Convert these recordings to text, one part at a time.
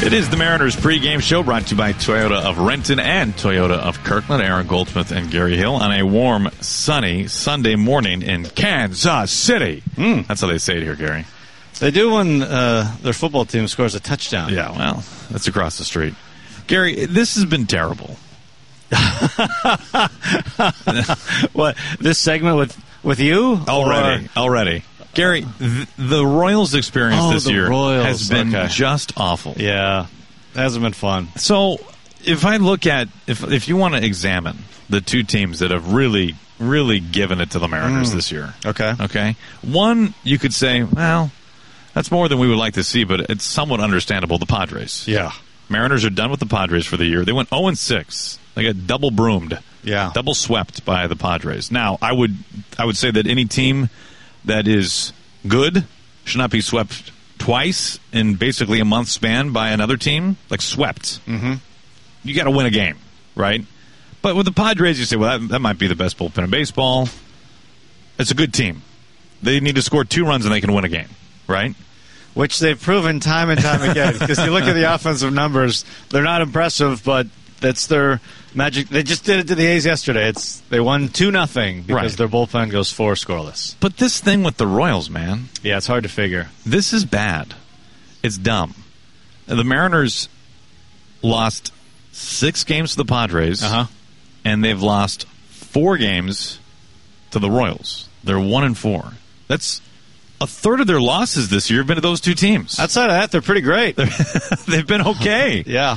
It is the Mariners pregame show brought to you by Toyota of Renton and Toyota of Kirkland. Aaron Goldsmith and Gary Hill on a warm, sunny Sunday morning in Kansas City. That's how they say it here, Gary. They do when their football team scores a touchdown. Yeah, well, that's across the street. Gary, this has been terrible. What, this segment with you? Already. Gary, the Royals experience this year has been just awful. Yeah, it hasn't been fun. So, if I look at, if you want to examine the two teams that have really, really given it to the Mariners this year. Okay? One, you could say, well, that's more than we would like to see, but it's somewhat understandable, the Padres. Yeah. Mariners are done with the Padres for the year. They went 0-6. They got double broomed. Yeah. Double swept by the Padres. Now, I would say that any team that is good should not be swept twice in basically a month span by another team, like swept. Mm-hmm. You got to win a game, right? But with the Padres, you say, well, that might be the best bullpen in baseball. It's a good team. They need to score 2 runs and they can win a game, right? Which they've proven time and time again. Because you look at the offensive numbers, they're not impressive, but that's their magic. They just did it to the A's yesterday. They won 2-0 because their bullpen goes 4 scoreless. But this thing with the Royals, man. Yeah, it's hard to figure. This is bad. It's dumb. The Mariners lost 6 games to the Padres, and they've lost 4 games to the Royals. They're 1-4. That's a third of their losses this year have been to those two teams. Outside of that, they're pretty great. They've been okay. Yeah.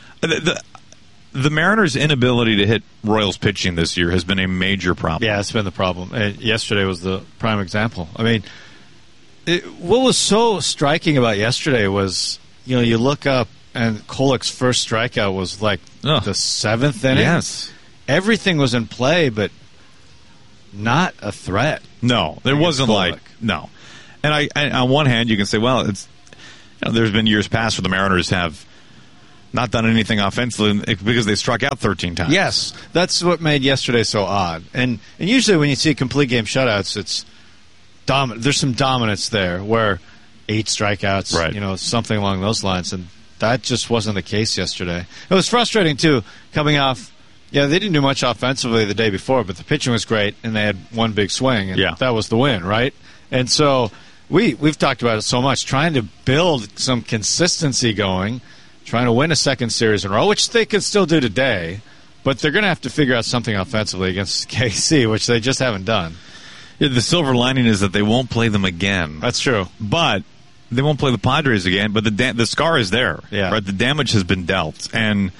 The Mariners' inability to hit Royals pitching this year has been a major problem. Yeah, it's been the problem. Yesterday was the prime example. I mean, what was so striking about yesterday was, you look up and Kolek's first strikeout was like the 7th inning. Yes. Everything was in play, but not a threat. No, there wasn't Kolek. No. And I on one hand, you can say, well, it's there's been years past where the Mariners have not done anything offensively because they struck out 13 times. Yes, that's what made yesterday so odd. And usually when you see complete game shutouts, it's dominant. There's some dominance there where 8 strikeouts, right. Something along those lines. And that just wasn't the case yesterday. It was frustrating, too, coming off. Yeah, they didn't do much offensively the day before, but the pitching was great, and they had one big swing, and that was the win, right? And so we've talked about it so much, trying to build some consistency going, trying to win a second series in a row, which they could still do today, but they're going to have to figure out something offensively against KC, which they just haven't done. Yeah, the silver lining is that they won't play them again. That's true. But they won't play the Padres again, but the scar is there. Yeah. Right? The damage has been dealt, and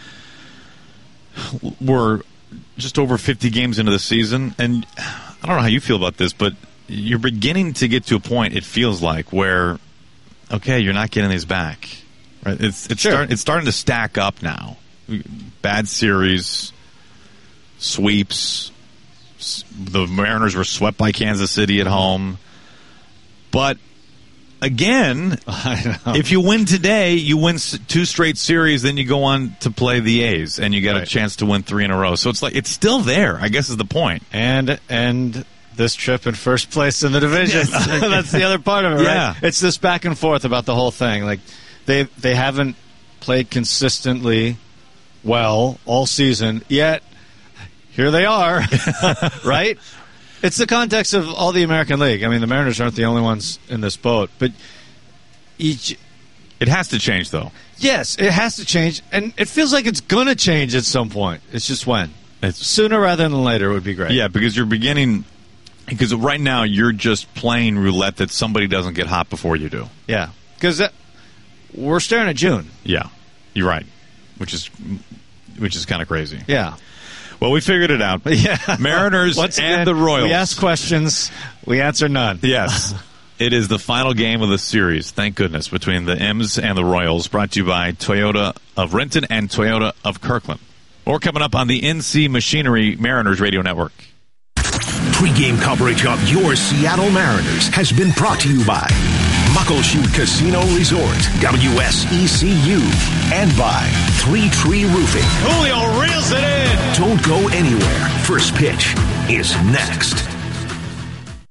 we're just over 50 games into the season, and I don't know how you feel about this, but you're beginning to get to a point, it feels like, where, okay, you're not getting these back. Right? It's starting to stack up now. Bad series, sweeps. The Mariners were swept by Kansas City at home. But again, if you win today, you win 2 straight series, then you go on to play the A's, and you get a chance to win 3 in a row. So it's like it's still there, I guess is the point. And this trip in first place in the division. That's the other part of it, right? It's this back and forth about the whole thing. Like they haven't played consistently well all season, yet here they are, right? It's the context of all the American League. I mean, the Mariners aren't the only ones in this boat, but it has to change, though. Yes, it has to change, and it feels like it's going to change at some point. It's just when. Sooner rather than later would be great. Yeah, because you're beginning. Because right now you're just playing roulette that somebody doesn't get hot before you do. Yeah, because we're staring at June. Yeah, you're right, which is kind of crazy. Yeah. Well, we figured it out. Yeah. Mariners and the Royals. We ask questions. We answer none. Yes. It is the final game of the series, thank goodness, between the M's and the Royals, brought to you by Toyota of Renton and Toyota of Kirkland. Or coming up on the NC Machinery Mariners Radio Network. Pre-game coverage of your Seattle Mariners has been brought to you by Muckleshoot Casino Resort, WSECU, and by 3 Tree Roofing. Julio reels it in. Don't go anywhere. First pitch is next.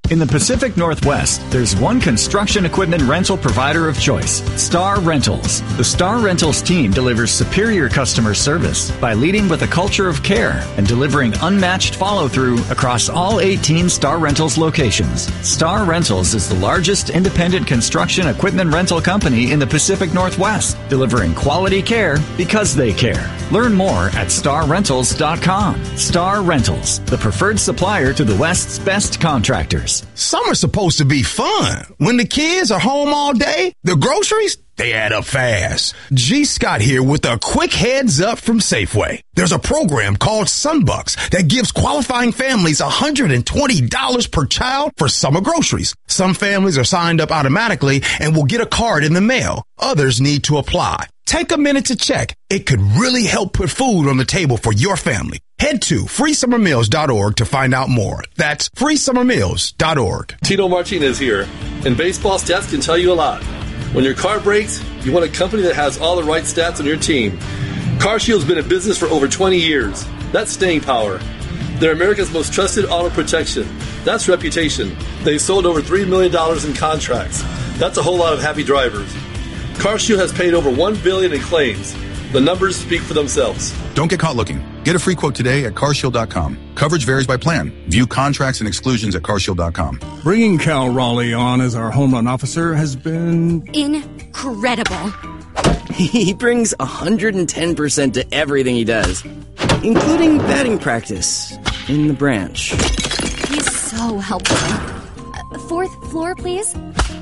In the Pacific Northwest, there's one construction equipment rental provider of choice, Star Rentals. The Star Rentals team delivers superior customer service by leading with a culture of care and delivering unmatched follow-through across all 18 Star Rentals locations. Star Rentals is the largest independent construction equipment rental company in the Pacific Northwest, delivering quality care because they care. Learn more at starrentals.com. Star Rentals, the preferred supplier to the West's best contractors. Summer's supposed to be fun. When the kids are home all day, the groceries, they add up fast. G. Scott here with a quick heads up from Safeway. There's a program called Sunbucks that gives qualifying families $120 per child for summer groceries. Some families are signed up automatically and will get a card in the mail. Others need to apply. Take a minute to check. It could really help put food on the table for your family. Head to freesummermeals.org to find out more. That's freesummermeals.org. Tito Martinez here, and baseball stats can tell you a lot. When your car breaks, you want a company that has all the right stats on your team. CarShield's been in business for over 20 years. That's staying power. They're America's most trusted auto protection. That's reputation. They've sold over $3 million in contracts. That's a whole lot of happy drivers. CarShield has paid over $1 billion in claims. The numbers speak for themselves. Don't get caught looking. Get a free quote today at carshield.com. Coverage varies by plan. View contracts and exclusions at carshield.com. Bringing Cal Raleigh on as our home run officer has been incredible. He brings 110% to everything he does, including batting practice in the branch. He's so helpful. 4th floor, please.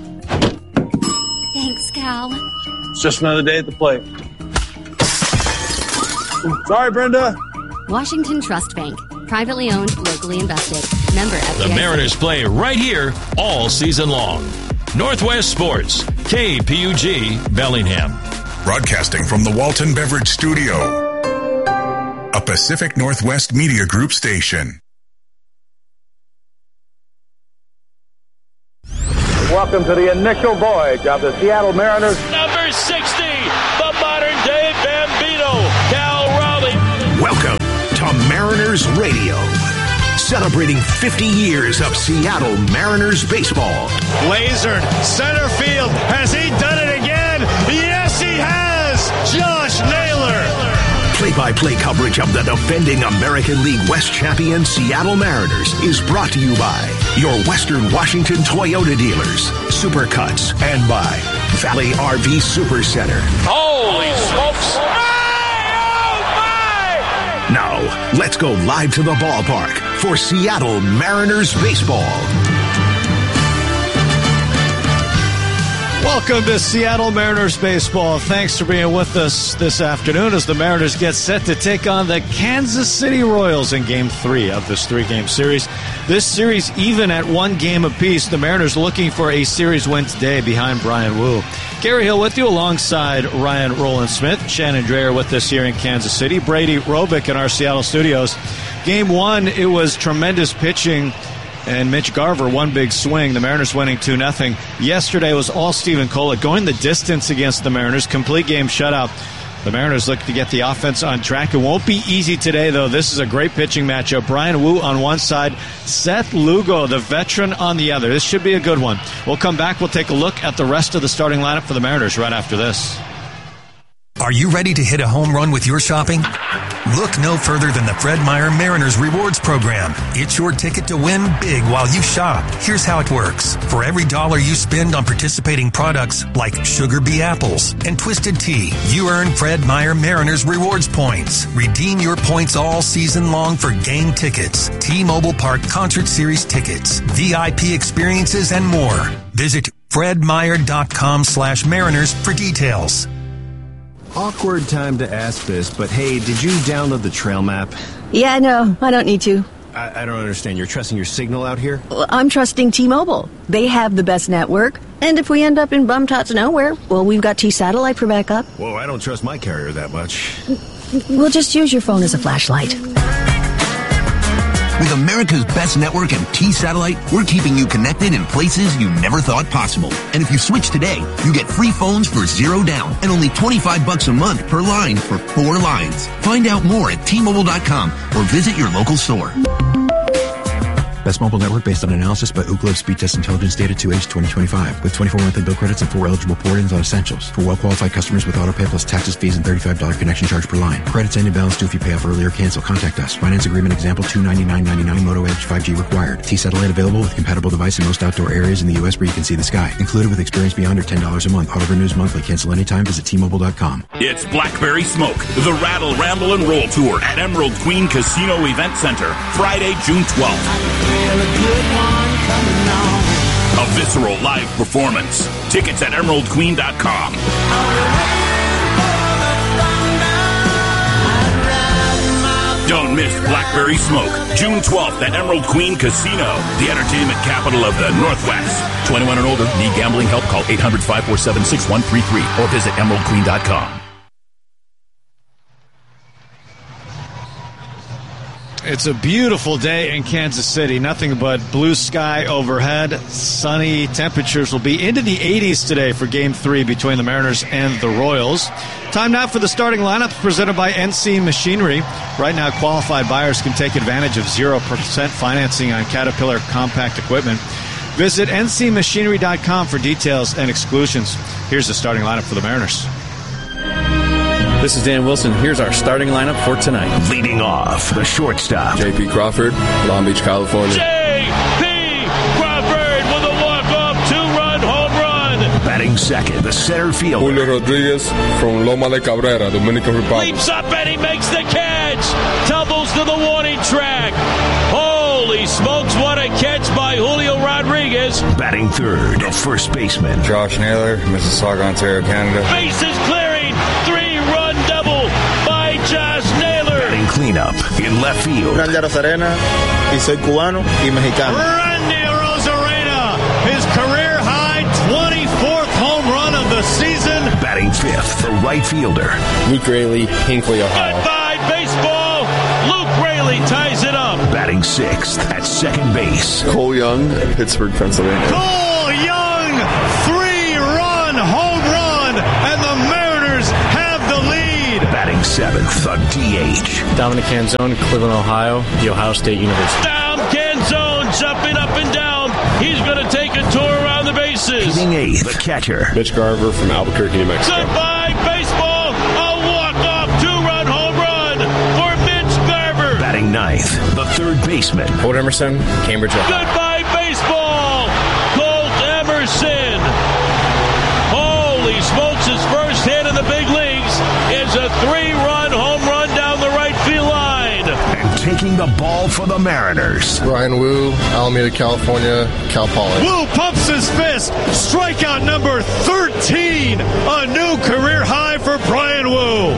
Thanks, Cal. It's just another day at the plate. Sorry, Brenda. Washington Trust Bank. Privately owned, locally invested. Member FDIC. The Mariners play right here all season long. Northwest Sports, KPUG, Bellingham. Broadcasting from the Walton Beverage Studio, a Pacific Northwest Media Group station. Welcome to the initial voyage of the Seattle Mariners. Number 60, the modern-day Bambino, Cal Raleigh. Welcome to Mariners Radio, celebrating 50 years of Seattle Mariners baseball. Lasered, center field. Has he done it again? Yes, he has! Josh Naylor. Play-by-play coverage of the defending American League West champion Seattle Mariners is brought to you by your Western Washington Toyota dealers, Supercuts, and by Valley RV Supercenter. Holy smokes! Oh my! Now, let's go live to the ballpark for Seattle Mariners baseball. Welcome to Seattle Mariners baseball. Thanks for being with us this afternoon as the Mariners get set to take on the Kansas City Royals in Game 3 of this 3-game series. This series even at 1 game apiece. The Mariners looking for a series win today behind Brian Wu. Gary Hill with you alongside Ryan Rowland-Smith. Shannon Dreyer with us here in Kansas City. Brady Robick in our Seattle studios. Game 1, it was tremendous pitching. And Mitch Garver, one big swing. The Mariners winning 2-0. Yesterday was all Stephen Kolek going the distance against the Mariners. Complete game shutout. The Mariners look to get the offense on track. It won't be easy today, though. This is a great pitching matchup. Brian Wu on one side, Seth Lugo, the veteran, on the other. This should be a good one. We'll come back. We'll take a look at the rest of the starting lineup for the Mariners right after this. Are you ready to hit a home run with your shopping? Look no further than the Fred Meyer Mariners Rewards Program. It's your ticket to win big while you shop. Here's how it works. For every $1 you spend on participating products like Sugar Bee Apples and Twisted Tea, you earn Fred Meyer Mariners Rewards points. Redeem your points all season long for game tickets, T-Mobile Park Concert Series tickets, VIP experiences, and more. Visit fredmeyer.com/Mariners for details. Awkward time to ask this, but hey, did you download the trail map? Yeah, no, I don't need to. I don't understand. You're trusting your signal out here? Well, I'm trusting T-Mobile. They have the best network. And if we end up in bum-tots nowhere, well, we've got T-Satellite for backup. Whoa, I don't trust my carrier that much. We'll just use your phone as a flashlight. With America's best network and T-Satellite, we're keeping you connected in places you never thought possible. And if you switch today, you get free phones for $0 down and only $25 a month per line for 4 lines. Find out more at T-Mobile.com or visit your local store. Best mobile network based on analysis by Ookla Speed Test Intelligence data to age 2025 with 24 monthly bill credits and 4 eligible port-ins on Essentials. For well-qualified customers with autopay plus taxes, fees, and $35 connection charge per line. Credits end in balance due if you pay off early or cancel. Contact us. Finance agreement example $299.99 Moto Edge 5G required. T-Satellite available with compatible device in most outdoor areas in the U.S. where you can see the sky. Included with experience beyond or $10 a month. Auto renews monthly. Cancel anytime. Visit T-Mobile.com. It's Blackberry Smoke, the Rattle, Ramble, and Roll Tour at Emerald Queen Casino Event Center, Friday, June 12th. A visceral live performance. Tickets at emeraldqueen.com. Don't miss Blackberry Smoke, June 12th at Emerald Queen Casino, the entertainment capital of the Northwest. 21 and older, need gambling help? Call 800-547-6133 or visit emeraldqueen.com. It's a beautiful day in Kansas City. Nothing but blue sky overhead. Sunny temperatures will be into the 80s today for Game 3 between the Mariners and the Royals. Time now for the starting lineup presented by NC Machinery. Right now, qualified buyers can take advantage of 0% financing on Caterpillar compact equipment. Visit ncmachinery.com for details and exclusions. Here's the starting lineup for the Mariners. This is Dan Wilson. Here's our starting lineup for tonight. Leading off, the shortstop. J.P. Crawford, Long Beach, California. J.P. Crawford with a walk-off 2-run home run. Batting second, the center fielder. Julio Rodriguez from Loma de Cabrera, Dominican Republic. Leaps up and he makes the catch. Tumbles to the warning track. Holy smokes, what a catch by Julio Rodriguez. Batting third, the first baseman. Josh Naylor, Mississauga, Ontario, Canada. Bases clearing. 3-run double by Josh Naylor. Batting cleanup in left field. Randy Arozarena, y soy cubano y mexicano. Randy Arozarena, his career-high 24th home run of the season. Batting fifth, the right fielder. Luke Raley, Hinckley, Ohio. Goodbye, baseball. Luke Raley ties it up. Batting sixth at second base. Cole Young, Pittsburgh, Pennsylvania. Cole Young, 3-run home run, and the Mariners have the lead. Batting seventh, the DH. Dominic Canzone, Cleveland, Ohio, The Ohio State University. Down Canzone, jumping up and down. He's going to take a tour around the bases. Hitting eighth, the catcher. Mitch Garver from Albuquerque, New Mexico. Goodbye, baseball. A walk-off 2-run home run for Mitch Garver. Batting ninth, the third baseman. Colt Emerson, Cambridge, Ohio. Goodbye, baseball. Colt Emerson. Holy smokes, his first hit in the big leagues is a 3-run home run down the right field line. And taking the ball for the Mariners. Brian Wu, Alameda, California, Cal Poly. Wu pumps his fist. Strikeout number 13. A new career high for Brian Wu.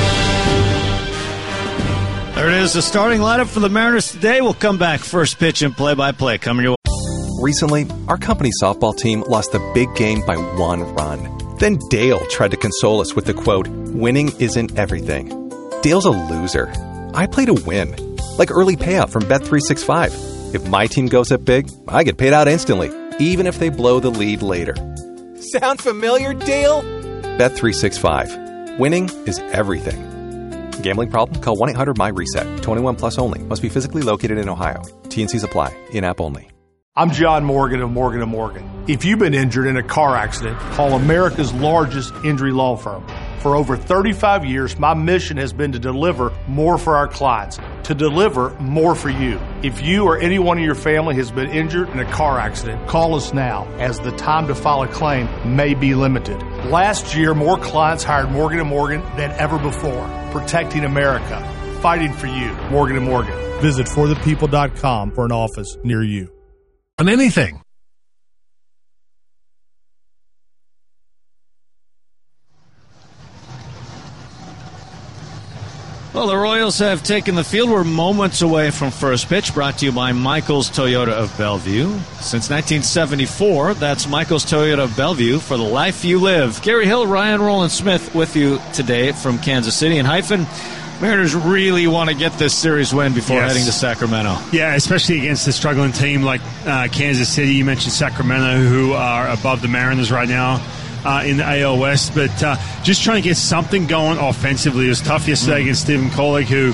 There it is, the starting lineup for the Mariners today. We'll come back. First pitch and play-by-play coming your way. Recently, our company softball team lost a big game by 1 run. Then Dale tried to console us with the quote, "Winning isn't everything." Dale's a loser. I play to win. Like early payout from Bet365. If my team goes up big, I get paid out instantly, even if they blow the lead later. Sound familiar, Dale? Bet365. Winning is everything. Gambling problem? Call 1-800-MY-RESET. 21 plus only. Must be physically located in Ohio. T&Cs apply. In-app only. I'm John Morgan of Morgan & Morgan. If you've been injured in a car accident, call America's largest injury law firm. For over 35 years, my mission has been to deliver more for our clients, to deliver more for you. If you or anyone in your family has been injured in a car accident, call us now, as the time to file a claim may be limited. Last year, more clients hired Morgan & Morgan than ever before, protecting America, fighting for you. Morgan & Morgan. Visit forthepeople.com for an office near you. On anything. Well, the Royals have taken the field. We're moments away from first pitch, brought to you by Michael's Toyota of Bellevue. Since 1974, that's Michael's Toyota of Bellevue, for the life you live. Gary Hill, Ryan Roland Smith with you today from Kansas City. And Hyphen, Mariners really want to get this series win before heading to Sacramento. Yeah, especially against a struggling team like Kansas City. You mentioned Sacramento, who are above the Mariners right now in the AL West. But just trying to get something going offensively. It was tough yesterday against Stephen Kolek, who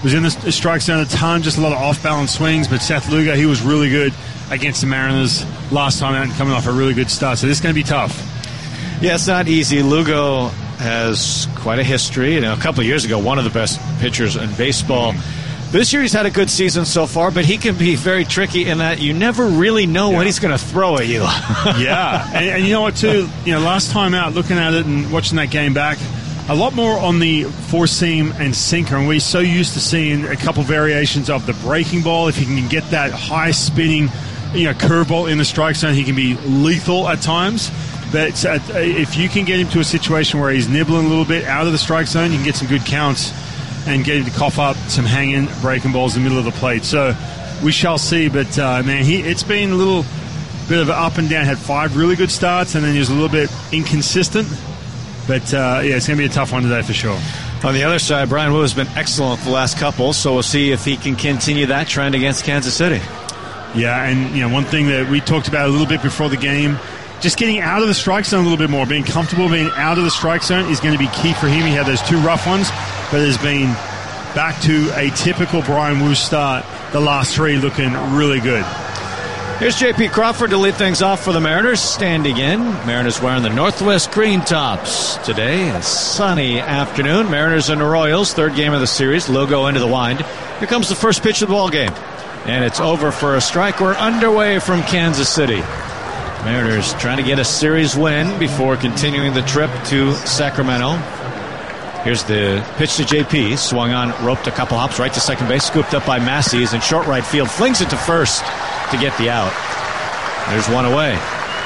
was in the strike zone at the time, just a lot of off-balance swings, but Seth Lugo, he was really good against the Mariners last time out and coming off a really good start. So this is going to be tough. Yeah, it's not easy. Lugo has quite a history. A couple of years ago, one of the best pitchers in baseball. This year he's had a good season so far, but he can be very tricky in that you never really know what he's going to throw at you. Yeah, and you know what, too? Last time out, looking at it and watching that game back, a lot more on the four-seam and sinker, and we're so used to seeing a couple variations of the breaking ball. If he can get that high-spinning, curveball in the strike zone, he can be lethal at times. But if you can get him to a situation where he's nibbling a little bit out of the strike zone, you can get some good counts and get him to cough up some hanging breaking balls in the middle of the plate. So we shall see. But, it's been a little bit of an up and down. Had 5 really good starts, and then he was a little bit inconsistent. But, it's going to be a tough one today for sure. On the other side, Brian Wu has been excellent the last couple, so we'll see if he can continue that trend against Kansas City. Yeah, and, one thing that we talked about a little bit before the game, just getting out of the strike zone a little bit more, being comfortable being out of the strike zone is going to be key for him. He had those 2 rough ones, but has been back to a typical Brian Wu start. The last 3 looking really good. Here's J.P. Crawford to lead things off for the Mariners. Standing in. Mariners wearing the Northwest green tops. Today, a sunny afternoon. Mariners and the Royals, 3rd game of the series. Lugo into the wind. Here comes the first pitch of the ball game. And it's over for a strike. We're underway from Kansas City. Mariners trying to get a series win before continuing the trip to Sacramento. Here's the pitch to JP. Swung on, roped a couple hops right to second base. Scooped up by Massey. He's in short right field. Flings it to first to get the out. There's one away.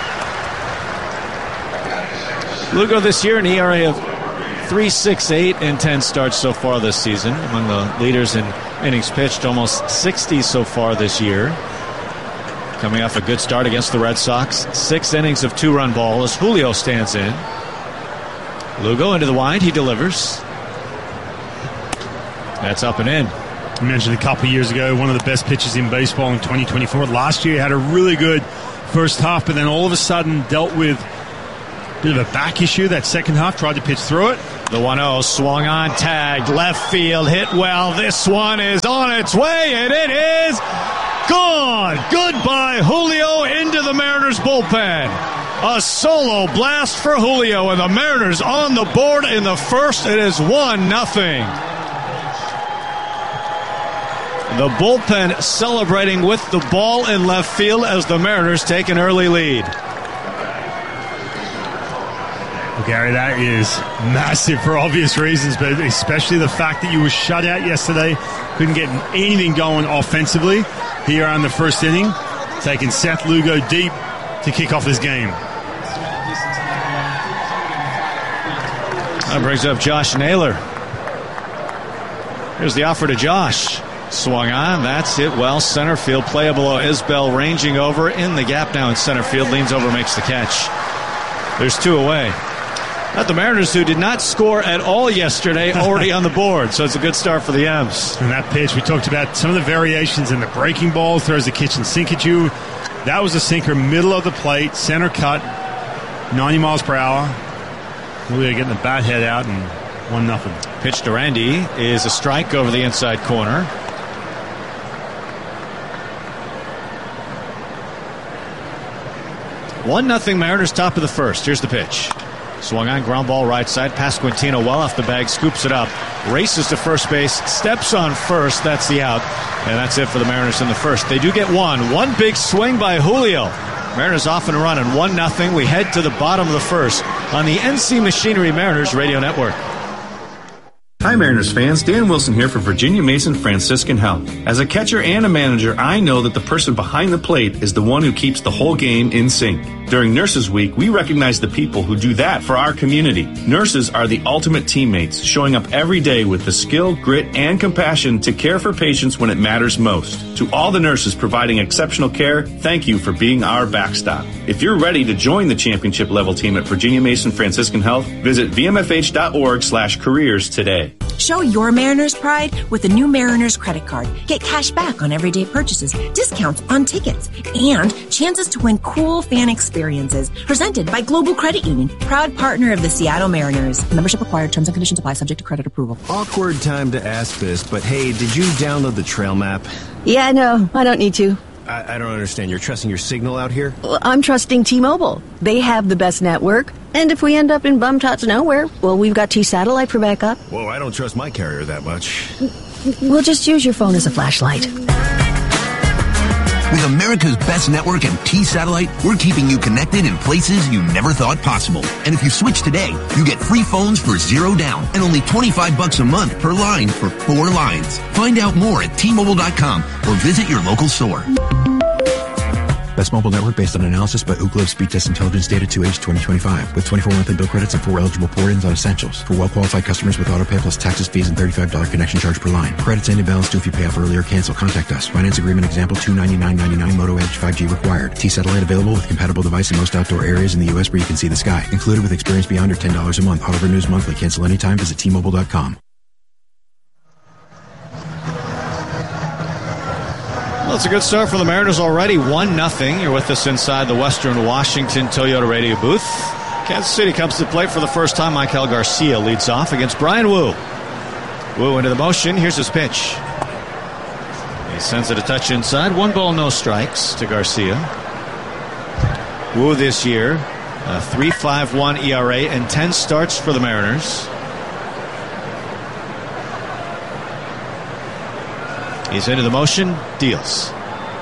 Lugo this year, an ERA of 3.68 and 10 starts so far this season. Among the leaders in innings pitched, almost 60 so far this year. Coming off a good start against the Red Sox. 6 innings of 2-run ball as Julio stands in. Lugo into the wind. He delivers. That's up and in. You mentioned a couple of years ago, one of the best pitchers in baseball in 2024. Last year, he had a really good first half, but then all of a sudden dealt with a bit of a back issue that second half. Tried to pitch through it. The 1-0 swung on, tagged, left field, hit well. This one is on its way, and it is gone. Goodbye, Julio, into the Mariners bullpen. A solo blast for Julio, and the Mariners on the board in the first. It is 1-0. The bullpen celebrating with the ball in left field as the Mariners take an early lead. Well, Gary, that is massive for obvious reasons, but especially the fact that you were shut out yesterday, couldn't get anything going offensively. Here on the first inning, taking Seth Lugo deep to kick off this game. That brings up Josh Naylor. Here's the offer to Josh. Swung on. That's it. Well, center field. Play below Isbell, ranging over in the gap now in center field. Leans over, makes the catch. There's 2 away. Not the Mariners, who did not score at all yesterday, already on the board. So it's a good start for the M's. And that pitch, we talked about some of the variations in the breaking ball. Throws the kitchen sink at you. That was a sinker, middle of the plate, center cut, 90 miles per hour. Julio getting the bat head out, and 1-0. Pitch to Randy is a strike over the inside corner. 1-0 Mariners, top of the first. Here's the pitch. Swung on, ground ball right side. Pasquantino well off the bag, scoops it up, races to first base, steps on first. That's the out, and that's it for the Mariners in the first. They do get one big swing by Julio. Mariners off and running, 1-0. We head to the bottom of the first on the NC Machinery Mariners Radio Network. Hi Mariners fans, Dan Wilson here for Virginia Mason Franciscan Health. As a catcher and a manager, I know that the person behind the plate is the one who keeps the whole game in sync. During Nurses Week, we recognize the people who do that for our community. Nurses are the ultimate teammates, showing up every day with the skill, grit, and compassion to care for patients when it matters most. To all the nurses providing exceptional care, thank you for being our backstop. If you're ready to join the championship level team at Virginia Mason Franciscan Health, visit vmfh.org/careers today. Show your Mariners pride with the new Mariners credit card. Get cash back on everyday purchases, discounts on tickets, and chances to win cool fan experiences. Presented by Global Credit Union, proud partner of the Seattle Mariners. Membership required. Terms and conditions apply. Subject to credit approval. Awkward time to ask this, but hey, did you download the trail map? Yeah, no, I don't need to. I don't understand. You're trusting your signal out here? Well, I'm trusting T-Mobile. They have the best network. And if we end up in bum-tots nowhere, well, we've got T-Satellite for backup. Whoa, I don't trust my carrier that much. We'll just use your phone as a flashlight. With America's best network and T-Satellite, we're keeping you connected in places you never thought possible. And if you switch today, you get free phones for $0 down and only $25 a month per line for 4 lines. Find out more at T-Mobile.com or visit your local store. Best mobile network based on analysis by Ookla Speed Test Intelligence Data 2H 2025 with 24 monthly bill credits and 4 eligible port-ins on essentials. For well-qualified customers with autopay plus taxes, fees, and $35 connection charge per line. Credits end in balance due if you pay off early or cancel. Contact us. Finance agreement example $299.99 Moto Edge 5G required. T-Satellite available with compatible device in most outdoor areas in the U.S. where you can see the sky. Included with experience beyond or $10 a month. Auto renews monthly. Cancel anytime. Visit T-Mobile.com. Well, it's a good start for the Mariners already. 1-0. You're with us inside the Western Washington Toyota radio booth. Kansas City comes to play for the first time. Michael Garcia leads off against Bryan Woo. Woo into the motion. Here's his pitch. He sends it a touch inside. 1 ball, no strikes to Garcia. Woo this year, a 3.51 ERA and 10 starts for the Mariners. He's into the motion, deals.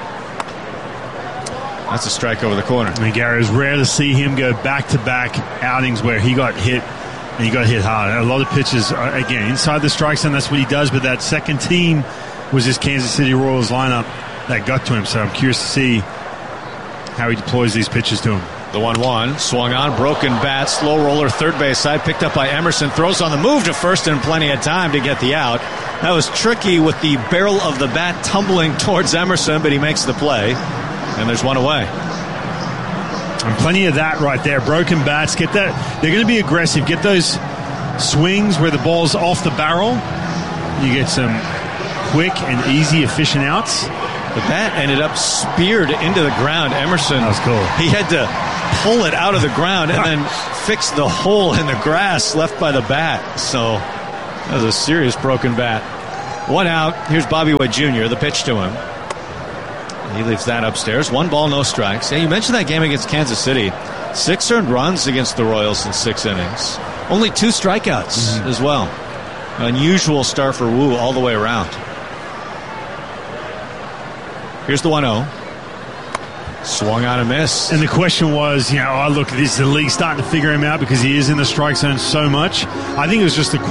That's a strike over the corner. I mean, Gary, it was rare to see him go back-to-back outings where he got hit, and he got hit hard. A lot of pitches, again, inside the strike zone, that's what he does, but that second team was this Kansas City Royals lineup that got to him, so I'm curious to see how he deploys these pitches to him. The 1-1, swung on, broken bat, slow roller, third base side, picked up by Emerson, throws on the move to first and plenty of time to get the out. That was tricky with the barrel of the bat tumbling towards Emerson, but he makes the play, and there's one away. And plenty of that right there. Broken bats, get that. They're going to be aggressive. Get those swings where the ball's off the barrel. You get some quick and easy, efficient outs. The bat ended up speared into the ground. Emerson, that was cool. He had to pull it out of the ground and then fix the hole in the grass left by the bat. So that was a serious broken bat. 1 out. Here's Bobby Witt Jr., the pitch to him. He leaves that upstairs. 1 ball, no strikes. Yeah, you mentioned that game against Kansas City. 6 earned runs against the Royals in 6 innings. Only 2 strikeouts as well. Unusual start for Woo all the way around. Here's the 1-0. Swung on a miss. And the question was, is the league starting to figure him out because he is in the strike zone so much? I think it was just the